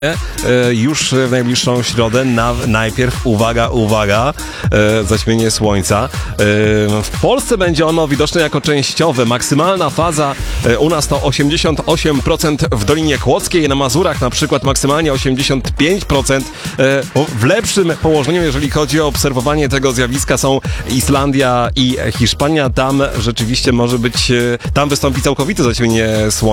Już w najbliższą środę najpierw, uwaga, zaćmienie słońca. W Polsce będzie ono widoczne jako częściowe. Maksymalna faza u nas to 88% w Dolinie Kłodzkiej, na Mazurach na przykład maksymalnie 85%. W lepszym położeniu, jeżeli chodzi o obserwowanie tego zjawiska, są Islandia i Hiszpania. Tam rzeczywiście może być, tam wystąpi całkowite zaćmienie słońca.